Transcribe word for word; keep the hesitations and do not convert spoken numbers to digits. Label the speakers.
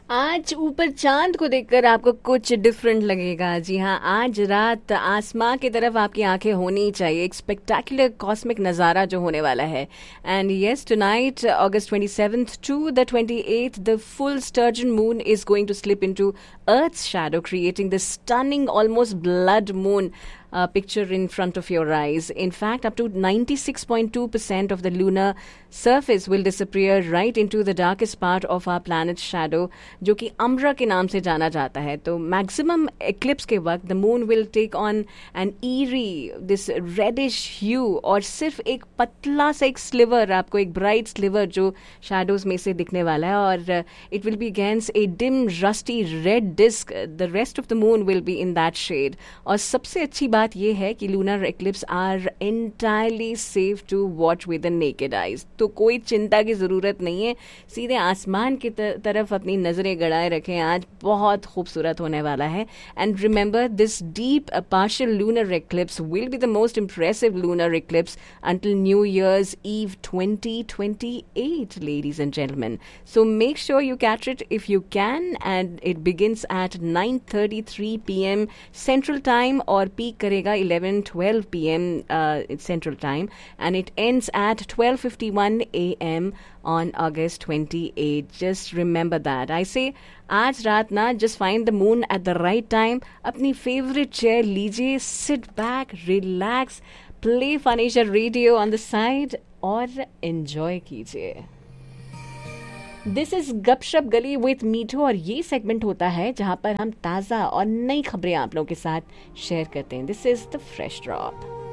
Speaker 1: आज ऊपर चांद को देखकर आपको कुछ डिफरेंट लगेगा। जी हाँ, आज रात आसमां की तरफ आपकी आंखें होनी चाहिए। एक स्पेक्टेकुलर कॉस्मिक नज़ारा जो होने वाला है। And yes, tonight August twenty seventh to the twenty eighth the full sturgeon moon is going to slip into Earth's shadow, creating this stunning, almost blood moon uh, picture in front of your eyes. In fact, up to ninety-six point two percent of the lunar surface will disappear right into the darkest part of our planet's shadow, जो कि umbra के नाम से जाना जाता है। तो maximum eclipse के वक्त the moon will take on an eerie this reddish ह्यू, और सिर्फ एक पतला सा एक स्लिवर, आपको एक ब्राइट स्लिवर जो शैडोज में से दिखने वाला है, और it will be against a dim rusty red disk. The rest of the moon will be in that shade. और सबसे अच्छी बात यह है कि lunar eclipse are entirely safe to watch with the naked eyes. तो कोई चिंता की जरूरत नहीं है, सीधे आसमान की तरफ अपनी नजरें गड़ाए रखें. आज बहुत खूबसूरत होने वाला है. And remember, this deep partial lunar eclipse will be the most impressive lunar eclipse until New Year's Eve twenty twenty-eight, ladies and gentlemen. So make sure you catch it if you can, and it begins at nine thirty-three p m Central Time, or peak karega eleven twelve p m uh, Central Time, and it ends at twelve fifty-one a m on August twenty-eighth. Just remember that. I say, आज रात ना, just find the moon at the right time. अपनी favorite chair लीजिए, sit back, relax, play Fanisha Radio on the side और enjoy कीजिए. This is गपशप गली with मीठू, और ये सेगमेंट होता है जहां पर हम ताज़ा और नई खबरें आप लोगों के साथ शेयर करते हैं. This is the fresh drop.